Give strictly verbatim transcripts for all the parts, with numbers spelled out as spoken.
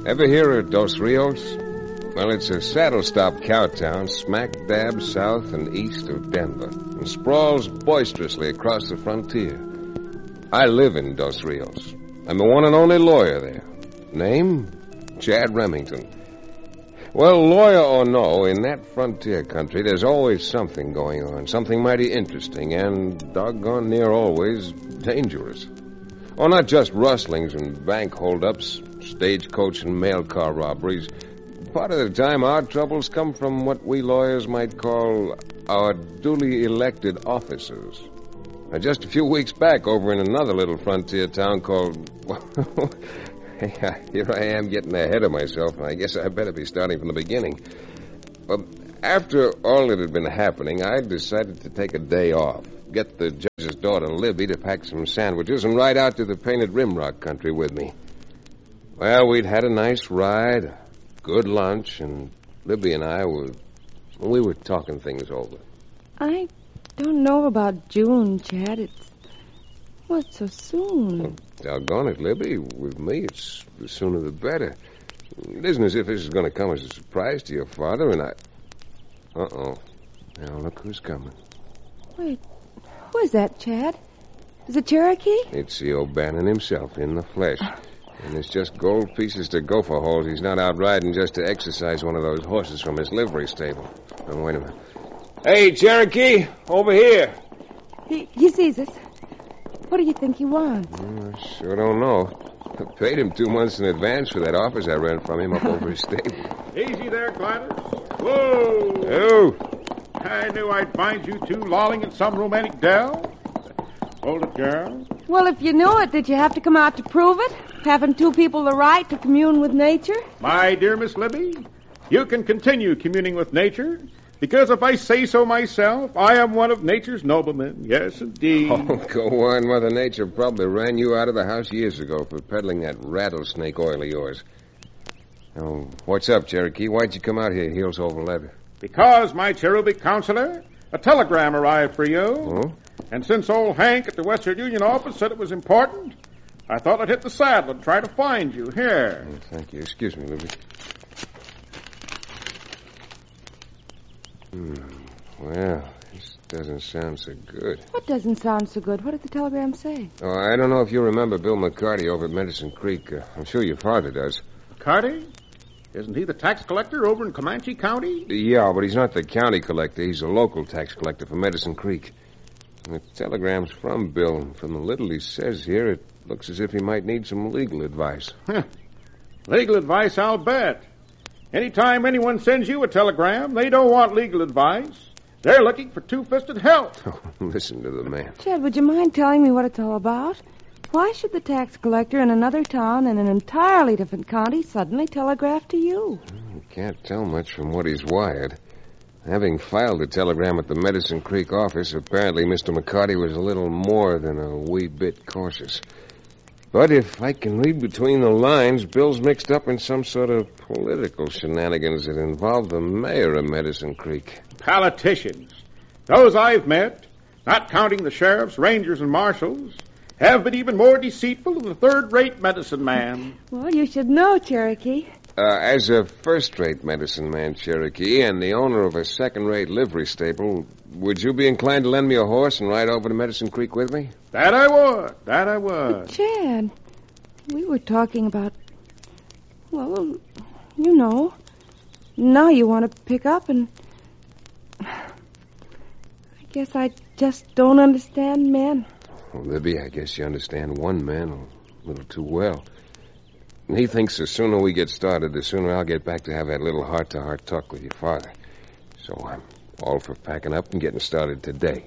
Ever hear of Dos Rios? Well, it's a saddle-stop cow town smack dab south and east of Denver and sprawls boisterously across the frontier. I live in Dos Rios. I'm the one and only lawyer there. Name? Chad Remington. Well, lawyer or no, in that frontier country, there's always something going on, something mighty interesting and, doggone near always, dangerous. Oh, not just rustlings and bank holdups, stagecoach and mail car robberies. Part of the time, our troubles come from what we lawyers might call our duly elected officers. Now, just a few weeks back, over in another little frontier town called... Here I am getting ahead of myself, and I guess I better be starting from the beginning. Well, after all that had been happening, I decided to take a day off, get the judge's daughter, Libby, to pack some sandwiches and ride out to the Painted Rimrock country with me. Well, we'd had a nice ride, a good lunch, and Libby and I were... we were talking things over. I don't know about June, Chad. It's... well, it's so soon. Well, doggone it, Libby. With me, it's the sooner the better. It isn't as if this is going to come as a surprise to your father, and I... Uh-oh. Now, look who's coming. Wait, who is that, Chad? Is it Cherokee? It's the O'Bannon himself, in the flesh. And it's just gold pieces to gopher holes. He's not out riding just to exercise one of those horses from his livery stable. Oh, wait a minute. Hey, Cherokee, over here. He, he sees us. What do you think he wants? Mm, I sure don't know. I paid him two months in advance for that office I rented from him up over his stable. Easy there, Gladys. Whoa! Oh! I knew I'd find you two lolling in some romantic dell. Hold it, girl. Well, if you knew it, did you have to come out to prove it? Having two people the right to commune with nature? My dear Miss Libby, you can continue communing with nature, because if I say so myself, I am one of nature's noblemen. Yes, indeed. Oh, go on. Mother Nature probably ran you out of the house years ago for peddling that rattlesnake oil of yours. Oh, what's up, Cherokee? Why'd you come out here heels over leather? Because, my cherubic counselor, a telegram arrived for you. Oh? And since old Hank at the Western Union office said it was important, I thought I'd hit the saddle and try to find you. Here. Oh, thank you. Excuse me, Libby. Hmm. Well, this doesn't sound so good. What doesn't sound so good? What did the telegram say? Oh, I don't know if you remember Bill McCarty over at Medicine Creek. Uh, I'm sure your father does. McCarty? Isn't he the tax collector over in Comanche County? Yeah, but he's not the county collector. He's a local tax collector for Medicine Creek. And the telegram's from Bill. From the little he says here, it looks as if he might need some legal advice. Huh. Legal advice, I'll bet. Anytime anyone sends you a telegram, they don't want legal advice. They're looking for two-fisted help. Oh, listen to the man. Chad, would you mind telling me what it's all about? Why should the tax collector in another town in an entirely different county suddenly telegraph to you? You can't tell much from what he's wired. Having filed a telegram at the Medicine Creek office, apparently Mister McCarty was a little more than a wee bit cautious. But if I can read between the lines, Bill's mixed up in some sort of political shenanigans that involve the mayor of Medicine Creek. Politicians. Those I've met, not counting the sheriffs, rangers, and marshals, have been even more deceitful than the third-rate medicine man. Well, you should know, Cherokee. Uh, as a first-rate medicine man, Cherokee, and the owner of a second-rate livery stable, would you be inclined to lend me a horse and ride over to Medicine Creek with me? That I would. That I would. But Chad, we were talking about, well, you know, now you want to pick up and... I guess I just don't understand men. Well, Libby, I guess you understand one man a little too well. And he thinks the sooner we get started, the sooner I'll get back to have that little heart-to-heart talk with your father. So I'm all for packing up and getting started today.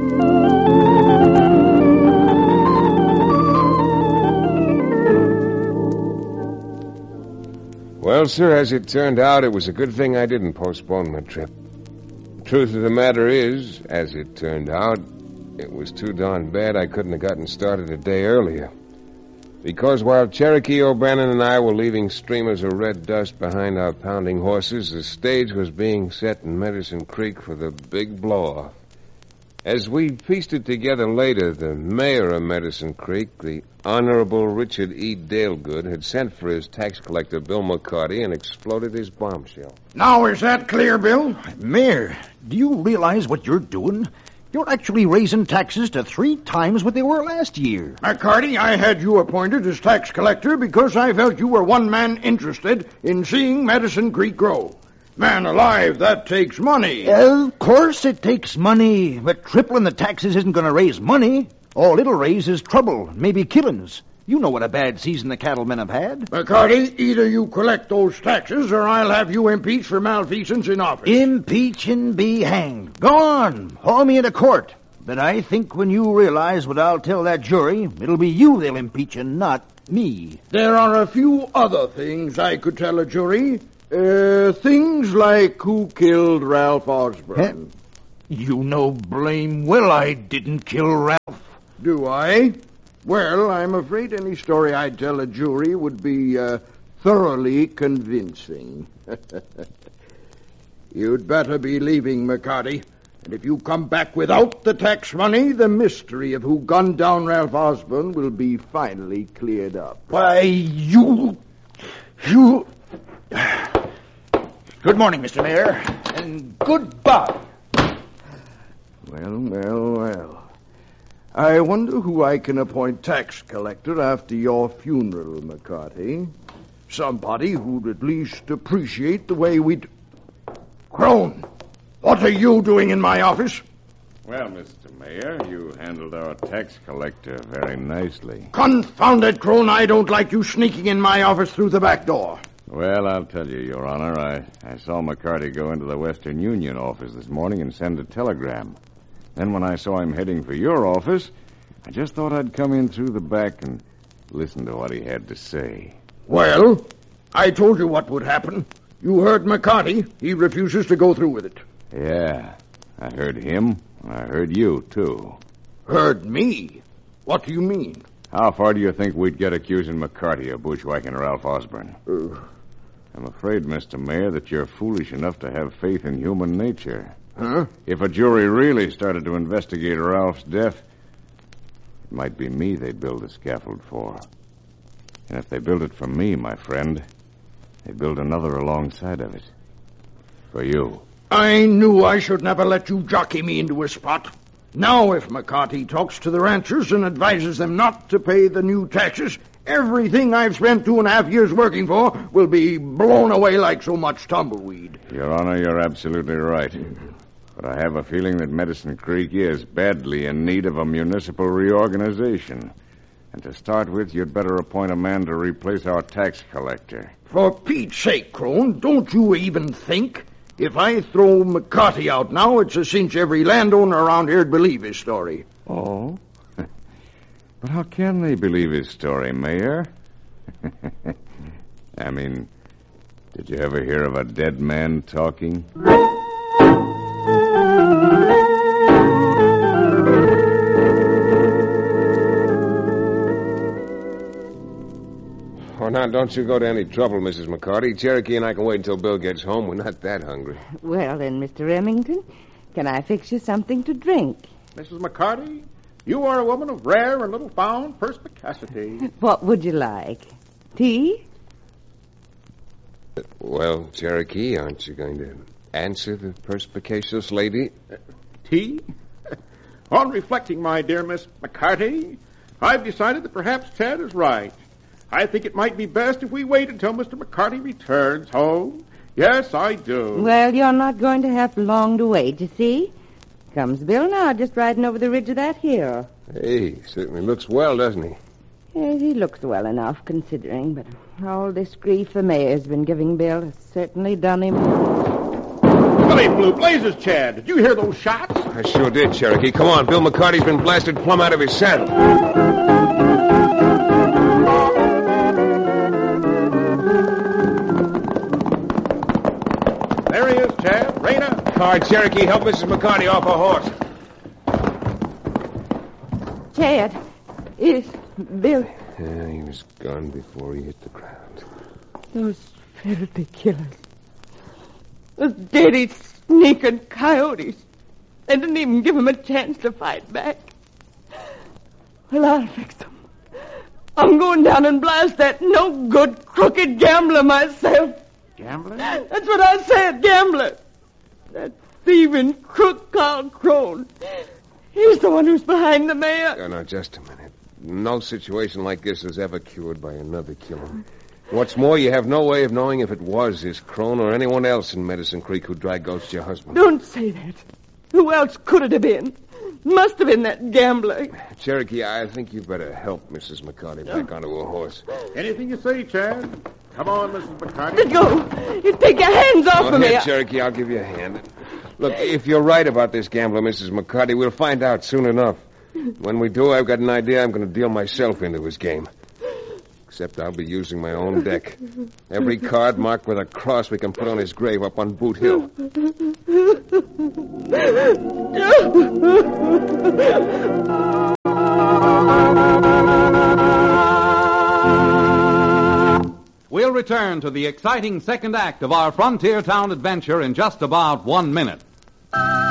Well, sir, as it turned out, it was a good thing I didn't postpone my trip. The truth of the matter is, as it turned out, it was too darn bad I couldn't have gotten started a day earlier. Because while Cherokee O'Bannon and I were leaving streamers of red dust behind our pounding horses, the stage was being set in Medicine Creek for the big blow-off. As we pieced it together later, the mayor of Medicine Creek, the Honorable Richard E. Dalegood, had sent for his tax collector, Bill McCarty, and exploded his bombshell. Now is that clear, Bill? Mayor, do you realize what you're doing? You're actually raising taxes to three times what they were last year. McCarty, I had you appointed as tax collector because I felt you were one man interested in seeing Medicine Creek grow. Man alive, that takes money. Of course it takes money, but tripling the taxes isn't going to raise money. All it'll raise is trouble, maybe killings. You know what a bad season the cattlemen have had. McCarty, either you collect those taxes or I'll have you impeached for malfeasance in office. Impeach and be hanged. Go on, haul me into court. But I think when you realize what I'll tell that jury, it'll be you they'll impeach and not me. There are a few other things I could tell a jury. Uh, things like who killed Ralph Osborne. Huh? You know blame well I didn't kill Ralph. Do I? Well, I'm afraid any story I'd tell a jury would be uh, thoroughly convincing. You'd better be leaving, McCarty. And if you come back without the tax money, the mystery of who gunned down Ralph Osborne will be finally cleared up. Why, you... You... Good morning, Mister Mayor, and goodbye. Well, well, well. I wonder who I can appoint tax collector after your funeral, McCarty. Somebody who'd at least appreciate the way we'd... Crone, what are you doing in my office? Well, Mister Mayor, you handled our tax collector very nicely. Confound it, Crone, I don't like you sneaking in my office through the back door. Well, I'll tell you, Your Honor, I, I saw McCarty go into the Western Union office this morning and send a telegram. Then when I saw him heading for your office, I just thought I'd come in through the back and listen to what he had to say. Well, I told you what would happen. You heard McCarty. He refuses to go through with it. Yeah, I heard him, and I heard you, too. Heard me? What do you mean? How far do you think we'd get accusing McCarty of bushwhacking Ralph Osborne? Uh, I'm afraid, Mister Mayor, that you're foolish enough to have faith in human nature. huh? If a jury really started to investigate Ralph's death, it might be me they'd build a scaffold for. And if they build it for me, my friend, they'd build another alongside of it. For you. I knew I should never let you jockey me into a spot. Now, if McCarty talks to the ranchers and advises them not to pay the new taxes, everything I've spent two and a half years working for will be blown away like so much tumbleweed. Your Honor, you're absolutely right. But I have a feeling that Medicine Creek is badly in need of a municipal reorganization. And to start with, you'd better appoint a man to replace our tax collector. For Pete's sake, Crone, don't you even think? If I throw McCarty out now, it's a cinch every landowner around here'd believe his story. Oh? But how can they believe his story, Mayor? I mean, did you ever hear of a dead man talking? Oh, now, don't you go to any trouble, Missus McCarty. Cherokee and I can wait until Bill gets home. We're not that hungry. Well, then, Mister Remington, can I fix you something to drink? Missus McCarty, you are a woman of rare and little-found perspicacity. What would you like? Tea? Well, Cherokee, aren't you going to answer the perspicacious lady? Uh, tea? On reflecting, my dear Miss McCarty, I've decided that perhaps Ted is right. I think it might be best if we wait until Mister McCarty returns home. Yes, I do. Well, you're not going to have long to wait, you see. Comes Bill now, just riding over the ridge of that hill. Hey, certainly looks well, doesn't he? Yes, he looks well enough, considering, but all this grief the mayor's been giving Bill has certainly done him. Billy Blue Blazes, Chad. Did you hear those shots? I sure did, Cherokee. Come on, Bill McCarty's been blasted plumb out of his saddle. There he is, Chad. Raina. Car, Cherokee, help Missus McCarty off her horse. Chad, is Bill... Yeah, he was gone before he hit the ground. Those filthy killers. Those dirty, sneaking coyotes. They didn't even give him a chance to fight back. Well, I'll fix them. I'm going down and blast that no-good, crooked gambler myself. Gambler? That's what I said, gambler. That thieving crook Carl Crone. He's the one who's behind the mayor. Oh, now, just a minute. No situation like this is ever cured by another killing. What's more, you have no way of knowing if it was this Crone or anyone else in Medicine Creek who dry ghosted your husband. Don't say that. Who else could it have been? Must have been that gambler. Cherokee, I think you better help Missus McCarty back onto her horse. Anything you say, Chad. Come on, Missus McCarty. Let go. You take your hands off Go of me. ahead, Cherokee. I'll give you a hand. Look, if you're right about this gambler, Missus McCarty, we'll find out soon enough. When we do, I've got an idea I'm going to deal myself into his game. Except I'll be using my own deck. Every card marked with a cross we can put on his grave up on Boot Hill. We'll return to the exciting second act of our Frontier Town adventure in just about one minute.